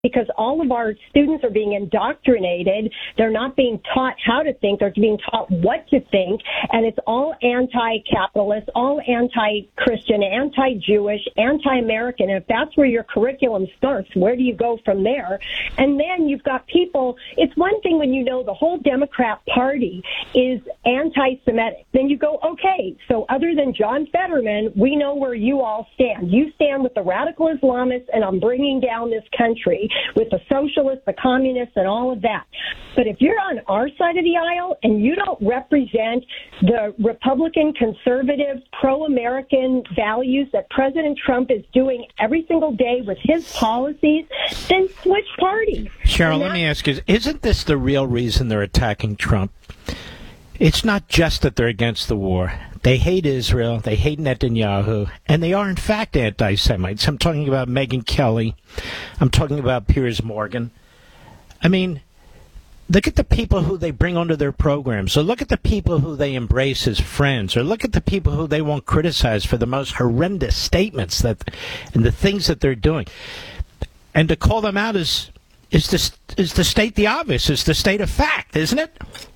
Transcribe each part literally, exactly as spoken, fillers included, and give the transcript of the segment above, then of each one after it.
because all of our students are being indoctrinated. They're not being taught how to think. They're being taught what to think. And it's all anti-capitalist, all anti-Christian, anti-Jewish, anti-American. And if that's where your curriculum starts, where do you go from there? And then you've got people, it's one thing when you know the whole Democrat Party is anti-Semitic. Then you go, okay, so other than John Fetterman, we know where you all stand. You stand with the radical Islamists, and I'm bringing down this country with the socialists, the communists, and all of that. But if you're on our side of the aisle and you don't represent the Republican, conservative, pro-American values that President Trump is doing every single day with his policies, then switch parties. Cheryl, let me ask you, isn't this the real reason they're attacking Trump? It's not just that they're against the war. They hate Israel, they hate Netanyahu, and they are, in fact, anti-Semites. I'm talking about Megyn Kelly. I'm talking about Piers Morgan. I mean, look at the people who they bring onto their programs. So look at the people who they embrace as friends, or look at the people who they won't criticize for the most horrendous statements that and the things that they're doing. And to call them out is is to, is to state the obvious, is to state a fact, isn't it?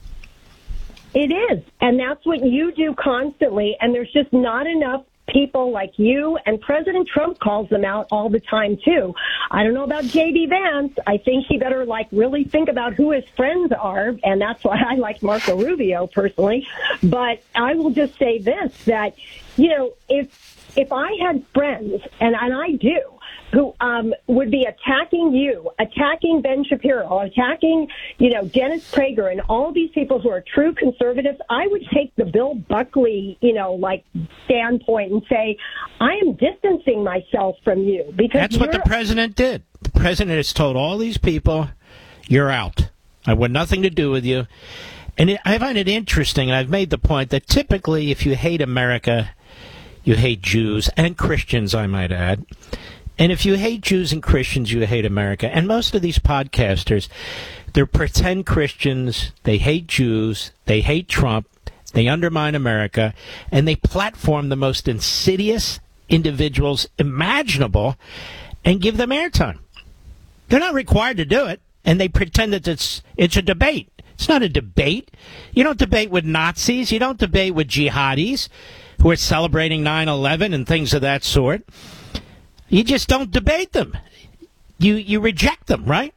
It is, and that's what you do constantly, and there's just not enough people like you, and President Trump calls them out all the time, too. I don't know about J D. Vance. I think he better, like, really think about who his friends are, and that's why I like Marco Rubio, personally. But I will just say this, that, you know, if if I had friends, and, and I do, who um, would be attacking you, attacking Ben Shapiro, attacking, you know, Dennis Prager, and all these people who are true conservatives, I would take the Bill Buckley, you know, like, standpoint and say, I am distancing myself from you. Because that's what the president did. The president has told all these people, you're out. I want nothing to do with you. And it, I find it interesting, and I've made the point that typically if you hate America, you hate Jews and Christians, I might add. And if you hate Jews and Christians, you hate America. And most of these podcasters, they're pretend Christians, they hate Jews, they hate Trump, they undermine America, and they platform the most insidious individuals imaginable and give them airtime. They're not required to do it, and they pretend that it's it's a debate. It's not a debate. You don't debate with Nazis. You don't debate with jihadis who are celebrating nine eleven and things of that sort. You just don't debate them. You you reject them, right?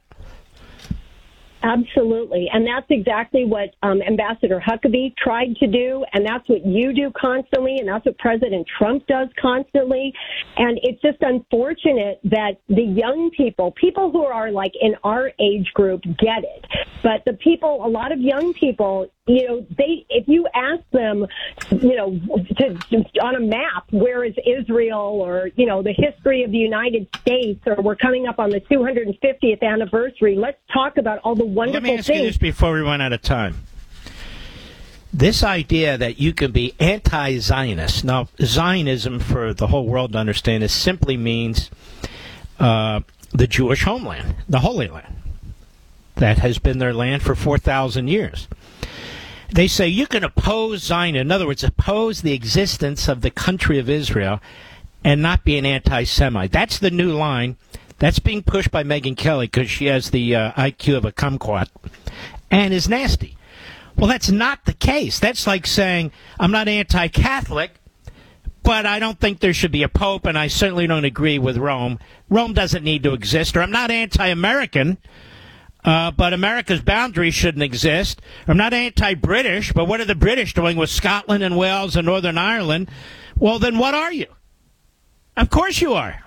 Absolutely. And that's exactly what um, Ambassador Huckabee tried to do, and that's what you do constantly, and that's what President Trump does constantly. And it's just unfortunate that the young people, people who are like in our age group, get it. But the people, a lot of young people, you know, they, if you ask them, you know, to, to, on a map, where is Israel, or, you know, the history of the United States, or we're coming up on the two hundred fiftieth anniversary, let's talk about all the wonderful things. Let me ask things. you this before we run out of time. This idea that you can be anti-Zionist. Now, Zionism, for the whole world to understand, is simply means uh, the Jewish homeland, the Holy Land. That has been their land for four thousand years. They say you can oppose Zionism, in other words, oppose the existence of the country of Israel and not be an anti-Semite. That's the new line. That's being pushed by Megyn Kelly because she has the uh, I Q of a kumquat and is nasty. Well, that's not the case. That's like saying, I'm not anti-Catholic, but I don't think there should be a pope, and I certainly don't agree with Rome. Rome doesn't need to exist. Or I'm not anti-American, Uh, but America's boundaries shouldn't exist. I'm not anti-British, but what are the British doing with Scotland and Wales and Northern Ireland? Well, then what are you? Of course you are.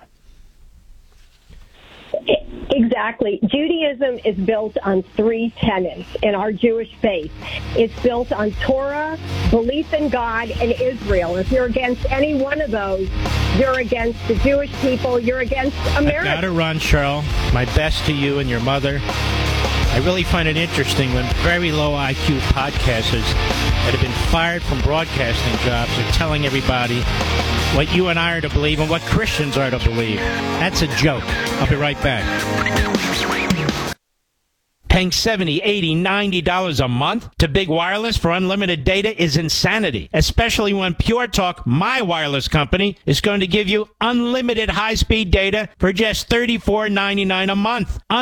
Exactly. Judaism is built on three tenets in our Jewish faith. It's built on Torah, belief in God, and Israel. If you're against any one of those, you're against the Jewish people, you're against America. I've got to run, Cheryl. My best to you and your mother. I really find it interesting when very low I Q podcasters that have been fired from broadcasting jobs are telling everybody what you and I are to believe and what Christians are to believe. That's a joke. I'll be right back. Paying seventy, eighty, ninety dollars a month to Big Wireless for unlimited data is insanity, especially when Pure Talk, my wireless company, is going to give you unlimited high-speed data for just thirty-four ninety-nine a month.